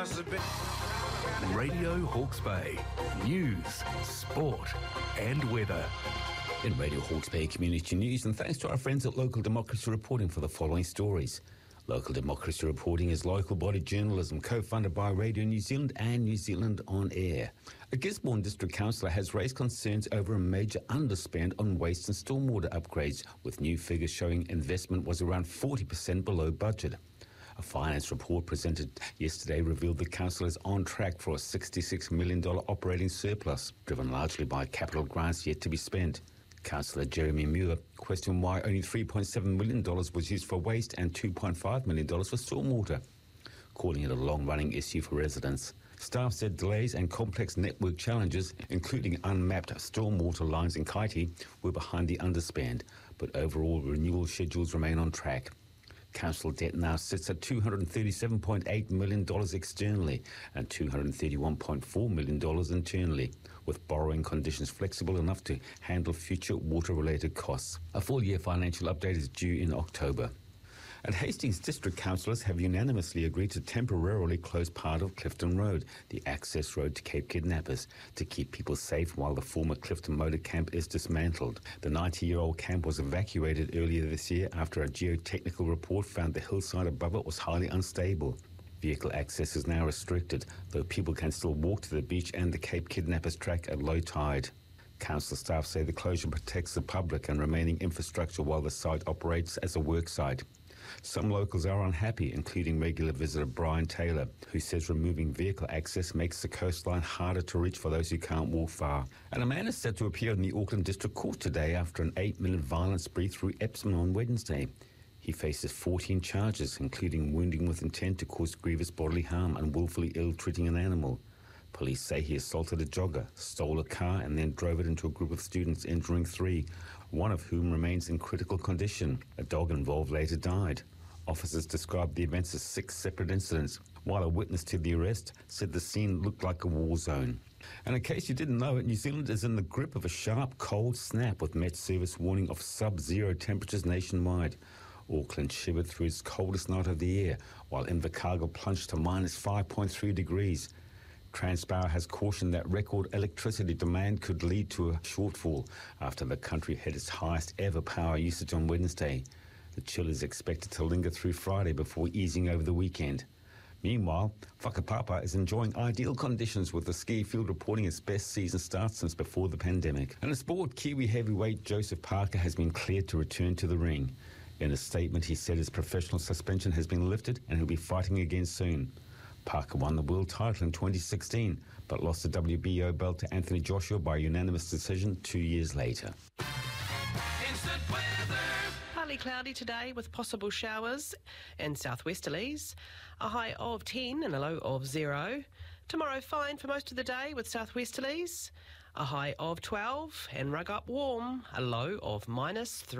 Radio Hawke's Bay. News, sport and weather. In Radio Hawke's Bay Community News, and thanks to our friends at Local Democracy Reporting for the following stories. Local Democracy Reporting is local body journalism co-funded by Radio New Zealand and New Zealand On Air. A Gisborne District Councillor has raised concerns over a major underspend on waste and stormwater upgrades, with new figures showing investment was around 40% below budget. A finance report presented yesterday revealed the council is on track for a $66 million operating surplus, driven largely by capital grants yet to be spent. Councillor Jeremy Muir questioned why only $3.7 million was used for waste and $2.5 million for stormwater, calling it a long-running issue for residents. Staff said delays and complex network challenges, including unmapped stormwater lines in Kaiti, were behind the underspend, but overall renewal schedules remain on track. Council debt now sits at $237.8 million externally and $231.4 million internally, with borrowing conditions flexible enough to handle future water-related costs. A full-year financial update is due in October. And Hastings District Councillors have unanimously agreed to temporarily close part of Clifton Road, the access road to Cape Kidnappers, to keep people safe while the former Clifton Motor Camp is dismantled. The 90-year-old camp was evacuated earlier this year after a geotechnical report found the hillside above it was highly unstable. Vehicle access is now restricted, though people can still walk to the beach and the Cape Kidnappers track at low tide. Council staff say the closure protects the public and remaining infrastructure while the site operates as a work site. Some locals are unhappy, including regular visitor Brian Taylor, who says removing vehicle access makes the coastline harder to reach for those who can't walk far. And a man is set to appear in the Auckland District Court today after an 8-minute violent spree through Epsom on Wednesday. He faces 14 charges, including wounding with intent to cause grievous bodily harm and willfully ill-treating an animal. Police say he assaulted a jogger, stole a car and then drove it into a group of students, injuring 3, one of whom remains in critical condition. A dog involved later died. Officers described the events as 6 separate incidents, while a witness to the arrest said the scene looked like a war zone. And in case you didn't know it, New Zealand is in the grip of a sharp cold snap with Met Service warning of sub-zero temperatures nationwide. Auckland shivered through its coldest night of the year, while Invercargill plunged to minus 5.3 degrees. Transpower has cautioned that record electricity demand could lead to a shortfall after the country had its highest ever power usage on Wednesday. The chill is expected to linger through Friday before easing over the weekend. Meanwhile, Whakapapa is enjoying ideal conditions, with the ski field reporting its best season start since before the pandemic. And in sport, Kiwi heavyweight Joseph Parker has been cleared to return to the ring. In a statement, he said his professional suspension has been lifted and he'll be fighting again soon. Parker won the world title in 2016, but lost the WBO belt to Anthony Joshua by unanimous decision 2 years later. Instant weather. Partly cloudy today with possible showers and southwesterlies. A high of 10 and a low of 0. Tomorrow fine for most of the day with southwesterlies. A high of 12 and rug up warm. A low of -3.